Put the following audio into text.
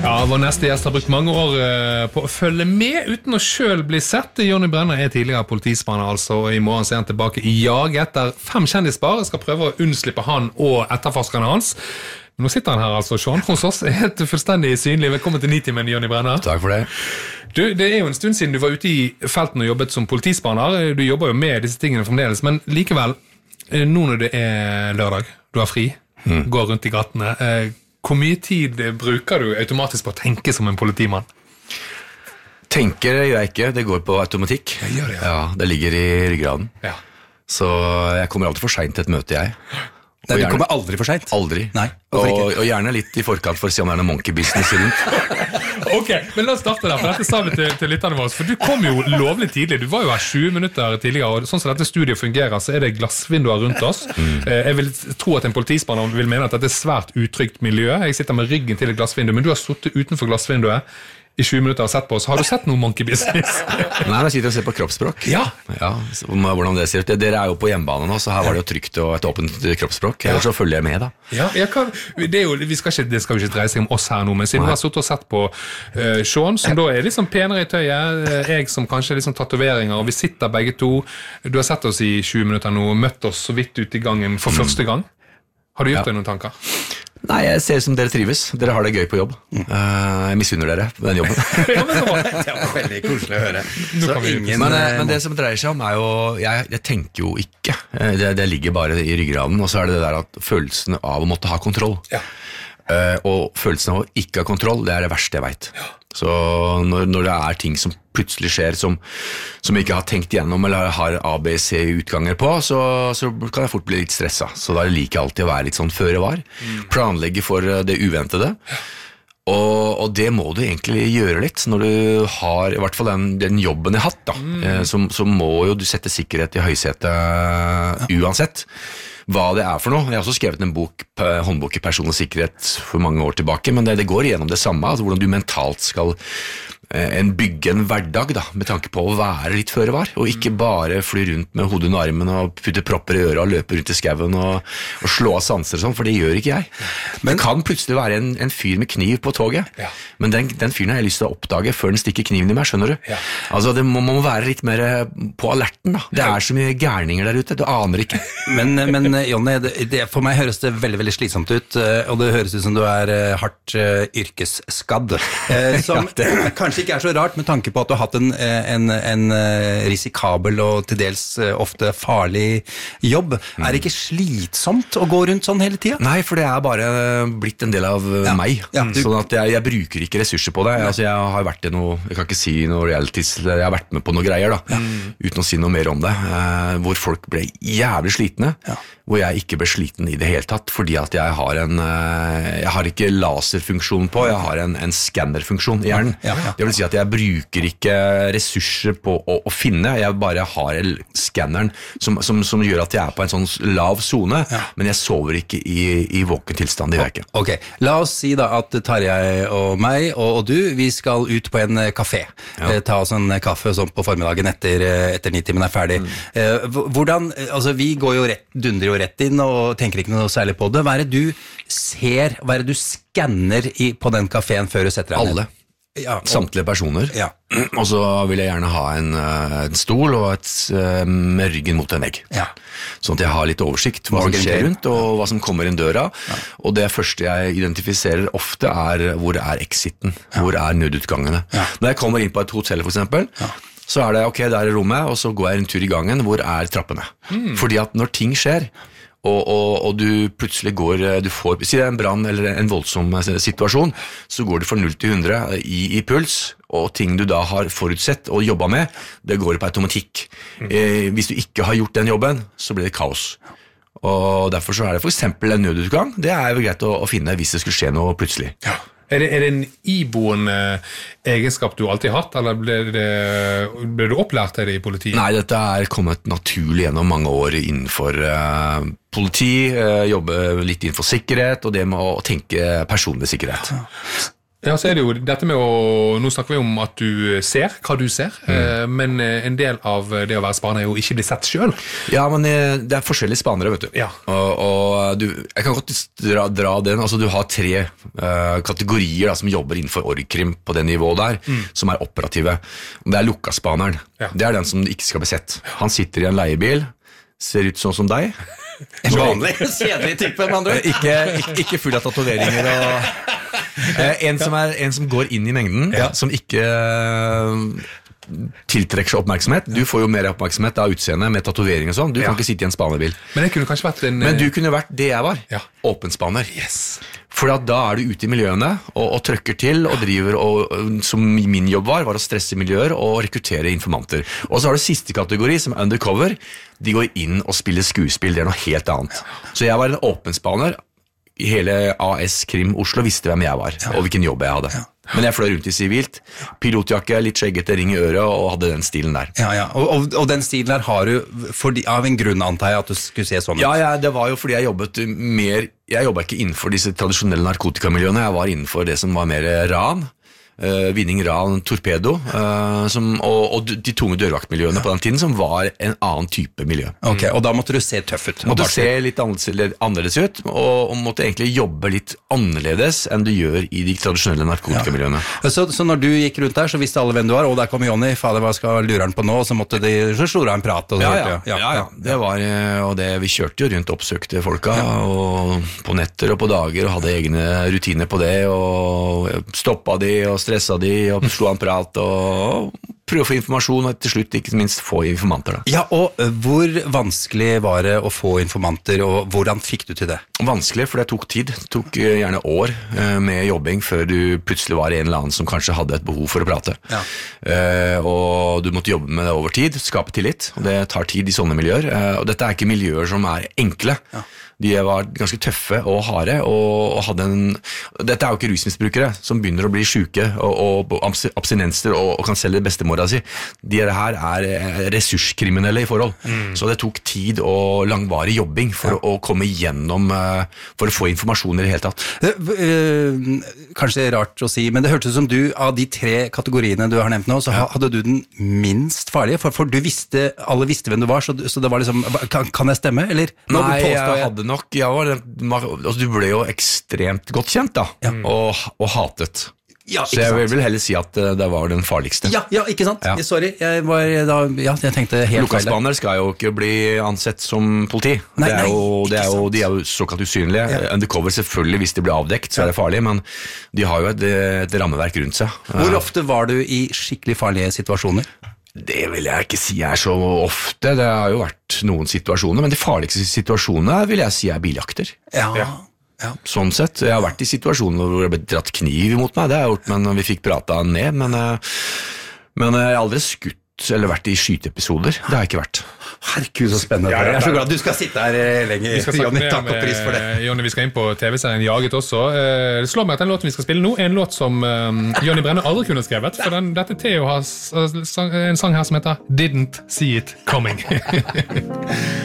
Ja, vår neste gjest har brukt mange år på å følge med uten å selv bli sett. Jonny Brenna tidligere politispanner, altså, og i morgen ser han tilbake i jag etter 5 kjendispar. Jeg skal prøve å unnslippe han og etterforskerne hans. Nå sitter han her, altså, Sean, hos oss. Helt fullstendig synlig. Velkommen til Nitimen, Jonny Brenna. Takk for det. Du, det jo en stund siden du var ute i felten og jobbet som politispanner. Du jobber jo med disse tingene fremdeles, men likevel, nå når det lørdag, du har fri, går rundt i gatene, hvor mye tid bruker du automatisk på å tenke som en politimann? Tenker gjør jeg ikke, det går på automatikk. Jeg gjør det, ja. Ja, det ligger i ryggraden. Ja. Så jeg kommer alltid for sent til et møte, jeg. Nei, du kommer aldri for sent. Aldri. Nei, og gjerne litt i forkant for å se om det noe monkey business rundt. Ok, men la oss starte der, for dette sa vi til lytterne våre. For du kom jo lovlig tidlig, du var jo her 20 minutter tidligere, og sånn som dette studiet fungerer, så det glassvinduer rundt oss. Jeg vil tro at en politispanner vil mene at dette svært utrygt miljø. Jeg sitter med ryggen til et glassvindu, men du har suttet utenfor glassvinduet i 20 minutter og sett på oss. Har du sett noe monkey business? Nei, jeg sitter og ser på kroppsspråk. Ja. Ja, hvordan det ser ut. Dere jo på hjemmebane nå, så her var det jo trygt og et åpent kroppsspråk. Ellers så følger jeg med, da. Ja, det skal jo ikke dreie seg om oss her nå, men siden du har suttet og sett på Sean, som da litt sånn penere i tøyet, jeg som kanskje litt sånn tatoveringer, og vi sitter begge to. Du har sett oss i 20 minutter nå, møtt oss så vidt ut i gangen for første gang. Har du gjort deg noen tanker? Nei, jeg ser som dere trives. Dere har det gøy på jobb. Jeg misunner dere på den jobben. Ja, men så bra. Det var veldig koselig å høre. Men det som dreier seg om jo, jeg tenker jo ikke. Det ligger bare i ryggraden, og så det der at følelsen av å måtte ha kontroll. Ja. Og følelsen av å ikke ha kontroll, det det verste jeg vet. Ja. Så når det ting som plutselig skjer som jeg ikke har tenkt igjennom eller har ABC-utganger på, så kan jeg fort bli litt stresset. Så da liker jeg alltid å være litt sånn føre var. Planlegge for det uventede. Og det må du egentlig gjøre litt når du har, i hvert fall den jobben jeg har hatt da, så må jo du sette sikkerhet i høysetet uansett hva det for noe. Jeg har også skrevet en håndbok i personlig sikkerhet for mange år tilbake, men det går igjennom det samme, altså hvordan du mentalt skal bygge en hverdag da, med tanke på å være litt føre var, og ikke bare fly rundt med hodet under armen og putte propper i øret og løpe rundt i skauen og slå av sanser og sånn, for det gjør ikke jeg. Men det kan plutselig være en fyr med kniv på toget, men den fyren har jeg lyst til å oppdage før den stikker kniven i meg, skjønner du? Ja. Altså, det må være litt mer på alerten da. Det så mye gærninger der ute, du aner ikke. Men Jonny, for meg høres det veldig, veldig slitsomt ut, og det høres ut som du hardt yrkesskadd, som kanskje ikke så rart med tanke på at du har hatt en risikabel og til dels ofte farlig jobb. Det ikke slitsomt å gå rundt sånn hele tiden? Nei, for det bare blitt en del av meg. Ja, sånn at jeg bruker ikke ressurser på det. Altså, jeg har vært i noe, jeg kan ikke si noe realities, jeg har vært med på noe greier da, uten å si noe mer om det, hvor folk ble jævlig slitne, hvor jeg ikke ble sliten i det hele tatt, fordi at jeg har ikke laserfunksjon på, jeg har en scannerfunksjon i hjernen. Det vil si at jeg bruker ikke ressurser på å finne, jeg bare har scanneren som gjør at jeg på en sånn lav zone, men jeg sover ikke i våken tilstand, det gjør jeg ikke. Ok, la oss si da at Tarjei og meg og du, vi skal ut på en kafé, ta oss en kaffe sånn på formiddagen etter 9-timen ferdig. Hvordan, altså vi går jo dundrer jo rett inn og tenker ikke noe særlig på det. Hva det du ser, hva det du skanner på den kaféen før du setter deg ned? Alle. Samtlige personer. Og så vil jeg gjerne ha en stol og med ryggen mot en vegg. Sånn at jeg har litt oversikt hva som skjer rundt og hva som kommer inn døra. Og det første jeg identifiserer ofte hvor exiten, hvor nødutgangene. Når jeg kommer inn på et hotell for eksempel, så det ok, der rommet, og så går jeg en tur i gangen, hvor trappene. Fordi at når ting skjer, og du plutselig du får, si det en brann eller en voldsom situasjon, så går du fra 0 til 100 i puls, og ting du da har forutsett og jobbet med, det går på automatikk. Hvis du ikke har gjort den jobben, så blir det kaos. Og derfor så det for eksempel en nødutgang, det jo greit å finne hvis det skulle skje noe plutselig. Er det en iboende egenskap du alltid har hatt, eller ble du opplært til det i politiet? Nei, dette kommet naturlig gjennom mange år innenfor politi, jobbe litt innenfor sikkerhet, og det med å tenke personlig sikkerhet. Ja, så det jo dette med å, nå snakker vi om at du ser hva du ser, men en del av det å være spaner jo ikke bli sett selv. Ja, men det forskjellige spanere, vet du. Ja. Og jeg kan godt dra den, altså du har 3 kategorier da, som jobber innenfor orgkrim på det nivået der, som operative. Det lukkaspaneren. Ja. Det den som ikke skal bli sett. Han sitter i en leiebil, ser ut sånn som deg. En vanlig, kjedelig type, med andre. Ikke full av tatoveringer og... En som går inn i mengden, som ikke tiltrekker seg oppmerksomhet. Du får jo mer oppmerksomhet av utseende med tatovering og sånn. Du kan ikke sitte i en spanerbil. Men det kunne kanskje vært en... Men du kunne vært det jeg var. Åpen spaner. Yes. For da du ute i miljøene og trykker til og driver, som min jobb var å stresse miljøer og rekruttere informanter. Og så har du siste kategori som undercover. De går inn og spiller skuespill, det noe helt annet. Så jeg var en åpen spaner. Hele AS Krim Oslo visste hvem jeg var, og hvilken jobb jeg hadde. Men jeg fløy rundt i sivilt, pilotjakke, litt skjeggete, ring i øret, og hadde den stilen der. Ja. Og den stilen der har du av en grunn, antar jeg, at du skulle se sånn ut? Ja, det var jo fordi jeg jobbet mer, jeg jobbet ikke innenfor disse tradisjonelle narkotikamiljøene, jeg var innenfor det som var mer ran. Vinning, ran, torpedo og de tunge dørvaktmiljøene på den tiden som var en annen type miljø. Ok, og da måtte du se tøff ut. Måtte se litt annerledes ut og måtte egentlig jobbe litt annerledes enn du gjør i de tradisjonelle narkotikamiljøene. Så når du gikk rundt der, så visste alle hvem du var, og der kom Jonny, fader, hva skal lure han på nå, og så måtte de slå deg en prat. Det var, og vi kjørte jo rundt og oppsøkte folka og på netter og på dager og hadde egne rutiner på det og stoppa de og stressa de og slo en prat og prøve å få informasjon og til slutt ikke minst få informanter da. Ja, og hvor vanskelig var det å få informanter og hvordan fikk du til det? Vanskelig, for det tok tid. Det tok gjerne år med jobbing før du plutselig var en eller annen som kanskje hadde et behov for å prate. Og du måtte jobbe med det over tid, skape tillit, og det tar tid i sånne miljøer. Og dette ikke miljøer som enkle. De var ganske tøffe og harde, og hadde dette jo ikke rusmisbrukere som begynner å bli syke og abstinenser og kan selge bestemora si. De her ressurskriminelle i forhold. Så det tok tid og langvarig jobbing for å komme igjennom, for å få informasjon i det hele tatt. Kanskje rart å si, men det hørtes som du, av de 3 kategoriene du har nevnt nå, så hadde du den minst farlige, for du visste, alle visste hvem du var, så det var liksom, kan jeg stemme, eller? Nei, jeg hadde nok, altså, du ble jo ekstremt godt kjent da, og hatet. Ja, så jeg vil heller si at det var den farligste. Ja, ikke sant? Sorry, jeg tenkte helt feil. Lukkasbaner skal jo ikke bli ansett som politi. De er jo såkalt usynlige. Undercover selvfølgelig, hvis de blir avdekt, så det farlig, men de har jo et rammeverk rundt seg. Hvor ofte var du i skikkelig farlige situasjoner? Det vil jeg ikke si så ofte. Det har jo vært noen situasjoner, men de farligste situasjonene vil jeg si biljakter. Ja. Sånn sett. Jeg har vært i situasjoner hvor det ble dratt kniv imot meg, det har jeg gjort, men vi fikk pratet ned, men jeg har aldri skutt eller vært i skyteepisoder. Det har jeg ikke vært. Herregud, så spennende. Jeg så glad at du skal sitte her lenger. Jonny, takk og pris for det. Jonny, vi skal inn på TV-serien Jaget også. Det slår meg at den låten vi skal spille nå, en låt som Jonny Brenne aldri kunne skrevet, for dette Theo har en sang her som heter Didn't See It Coming.